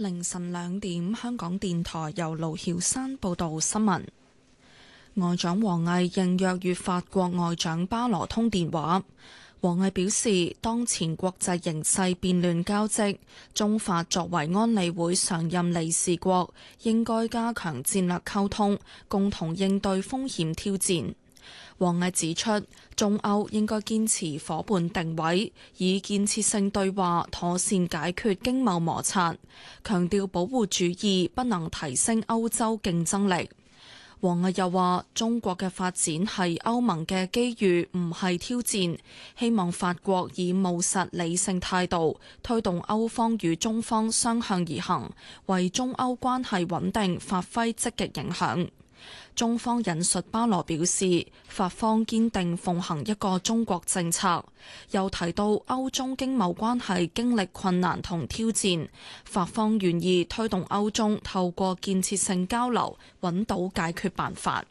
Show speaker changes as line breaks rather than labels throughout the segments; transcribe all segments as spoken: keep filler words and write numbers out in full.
凌晨兩點，香港電台由盧曉山報道新聞。外長王毅應約與法國外長巴羅通電話。王毅表示，當前國際形勢變亂交織，中法作為安理會常任理事國，應該加強戰略溝通，共同應對風險挑戰。王毅指出，中歐應該堅持夥伴定位，以建設性對話妥善解決經貿摩擦，強調保護主義不能提升歐洲競爭力。王毅又話，中國嘅發展係歐盟嘅機遇，唔係挑戰，希望法國以務實理性態度推動歐方與中方相向而行，為中歐關係穩定發揮積極影響。中方引述巴羅表示，法方堅定奉行一個中國政策，又提到歐中經貿關係經歷困難同挑戰，法方願意推動歐中透過建設性交流揾到解決辦法。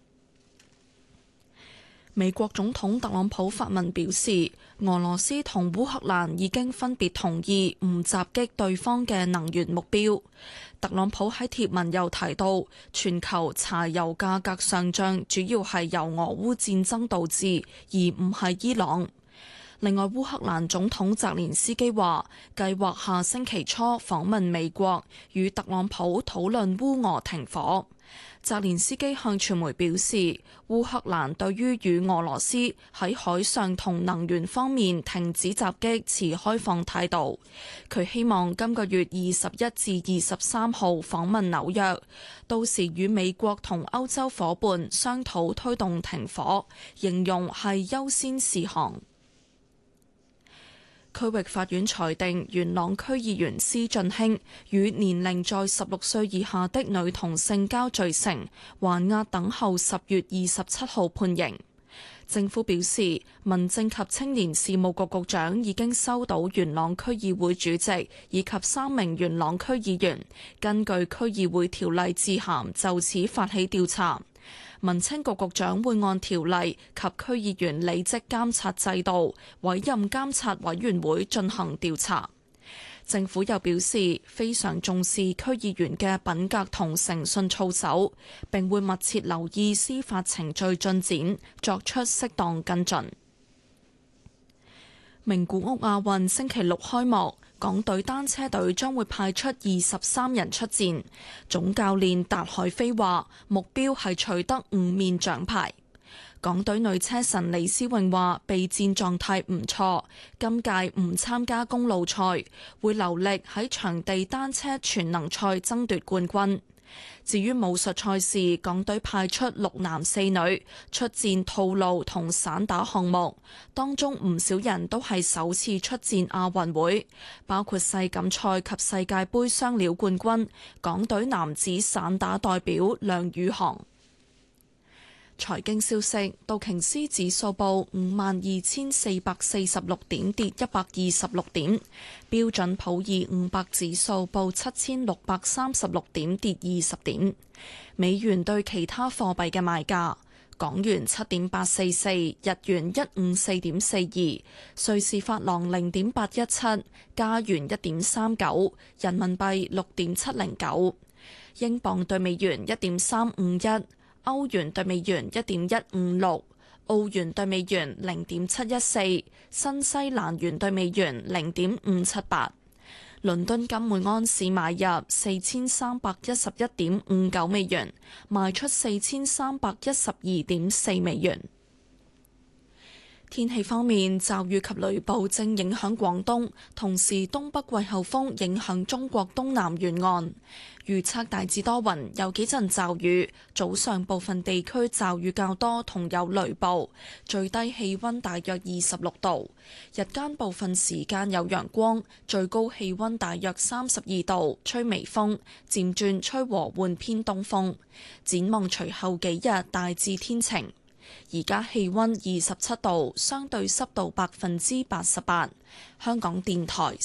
美國總統特朗普發文表示，俄羅斯同烏克蘭已經分別同意唔襲擊對方嘅能源目標。特朗普喺貼文又提到，全球柴油價格上漲主要係由俄烏戰爭導致，而唔係伊朗。另外，烏克蘭總統澤連斯基話，計劃下星期初訪問美國，與特朗普討論烏俄停火。澤連斯基向傳媒表示，烏克蘭對於與俄羅斯喺海上同能源方面停止襲擊持開放態度。佢希望今個月二十一至二十三號訪問紐約，到時與美國同歐洲夥伴商討推動停火，形容係優先事項。區域法院裁定元朗區議員施俊興與年齡在十六歲以下的女童性交罪成，還押等候十月二十七號判刑。政府表示，民政及青年事務局局長已經收到元朗區議會主席以及三名元朗區議員根據區議會條例致函就此發起調查。民青局局長會按條例及區議員履職監察制度委任監察委員會進行調查。政府又表示非常重視區議員嘅品格同誠信操守，並會密切留意司法程序進展，作出適當跟進。名古屋亞運星期六開幕，港隊單車隊將會派出二十三人出戰。總教練達海飛話，目標係取得五面獎牌。港隊女車神李思穎話，備戰狀態唔錯，今屆唔參加公路賽，會留力喺場地單車全能賽爭奪冠軍。至於武術賽事，港隊派出六男四女出戰套路同散打項目，當中唔少人都係首次出戰亞運會，包括世錦賽及世界盃雙料冠軍港隊男子散打代表梁宇航。財經消息，道瓊斯指數報五萬二千四百四十六點，跌一百二十六點；標準普爾五百指數報七千六百三十六點，跌二十點。美元對其他貨幣嘅賣價：港元七點八四四，日元一五四點四二，瑞士法郎零點八一七，加元一點三九，人民幣六點七零九，英鎊對美元一點三五一。歐元對美元一點一五六，澳元對美元零點七一四，新西蘭元對美元零點五七八。倫敦金每安士買入四千三百一十一點五九美元，賣出四千三百一十二點四美元。天氣方面，驟雨及雷暴正影響廣東，同時東北季候風影響中國東南沿岸。預測大致多雲，有幾陣驟雨，早上部分地區驟雨較多，同有雷暴。最低氣溫大約二十六度，日間部分時間有陽光，最高氣溫大約三十二度，吹微風，漸轉吹和緩偏東風。展望隨後幾日大致天晴。而家氣溫二十七度，相對濕度百分之八十八。香港電台